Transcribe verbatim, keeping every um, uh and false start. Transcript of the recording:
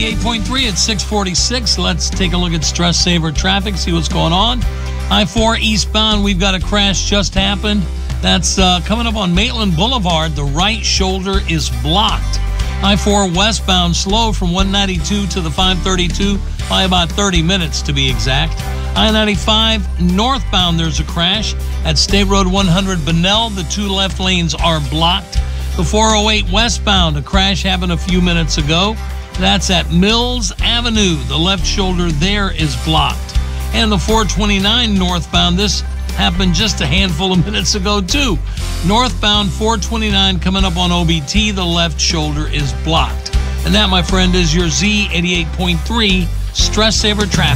eighty-eight point three at six forty-six. Let's take a look at Stress Saver traffic, see what's going on. I four eastbound, we've got a crash just happened. That's uh, coming up on Maitland Boulevard. The right shoulder is blocked. I four westbound slow from one ninety-two to the five thirty-two by about thirty minutes to be exact. I ninety-five northbound, there's a crash at State Road one hundred Bunnell. The two left lanes are blocked. The four oh eight westbound, a crash happened a few minutes ago. That's at Mills Avenue. The left shoulder there is blocked. And the four twenty-nine northbound, this happened just a handful of minutes ago too. Northbound four twenty-nine coming up on O B T, the left shoulder is blocked. And that, my friend, is your Z eighty-eight point three Stress Saver traffic.